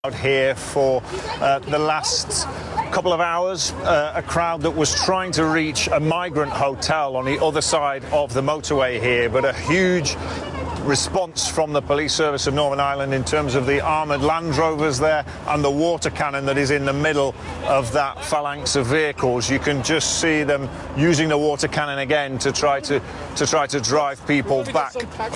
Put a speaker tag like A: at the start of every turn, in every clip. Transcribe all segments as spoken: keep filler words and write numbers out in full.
A: Out here for uh, the last couple of hours, uh, a crowd that was trying to reach a migrant hotel on the other side of the motorway here, but a huge response from the police service of Northern Ireland in terms of the armoured Land Rovers there and the water cannon that is in the middle of that phalanx of vehicles. You can just see them using the water cannon again to try to to try to drive people back.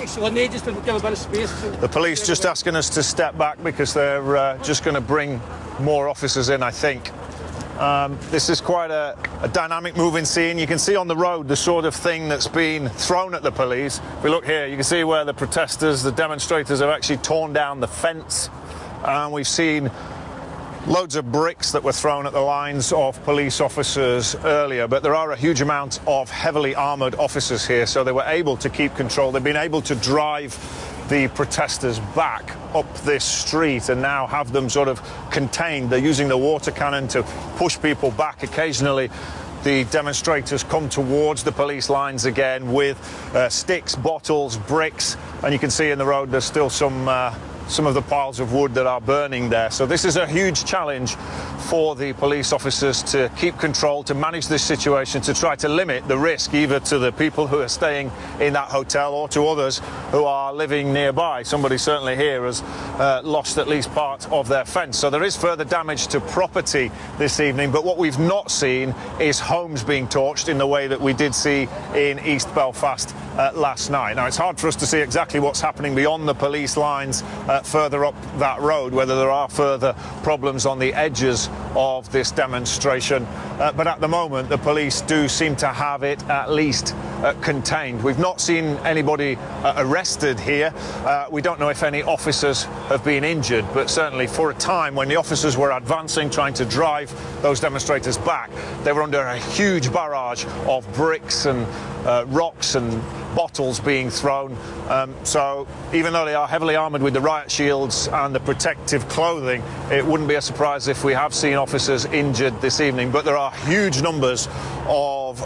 A: The police just asking us to step back because they're uh, just going to bring more officers in, I think. Um, this is quite a, a dynamic moving scene. You can see on the road the sort of thing that's been thrown at the police. If we look here, you can see where the protesters, the demonstrators have actually torn down the fence. And we've seen loads of bricks that were thrown at the lines of police officers earlier. But there are a huge amount of heavily armoured officers here, so they were able to keep control. They've been able to drive the protesters back up this street and now have them sort of contained. They're using the water cannon to push people back. Occasionally the demonstrators come towards the police lines again with uh, sticks, bottles, bricks, and you can see in the road there's still some uh, some of the piles of wood that are burning there. So this is a huge challenge for the police officers to keep control, to manage this situation, to try to limit the risk either to the people who are staying in that hotel or to others who are living nearby. Somebody certainly here has uh, lost at least part of their fence. So there is further damage to property this evening, but what we've not seen is homes being torched in the way that we did see in East Belfast uh, last night. Now, it's hard for us to see exactly what's happening beyond the police lines uh, further up that road, whether there are further problems on the edges of this demonstration, uh, but at the moment the police do seem to have it at least uh, contained. We've not seen anybody uh, arrested here. Uh, we don't know if any officers have been injured, but certainly for a time when the officers were advancing, trying to drive those demonstrators back, they were under a huge barrage of bricks and uh, rocks and bottles being thrown. Um, so even though they are heavily armoured with the riot shields and the protective clothing, it wouldn't be a surprise if we have seen officers injured this evening. But there are huge numbers of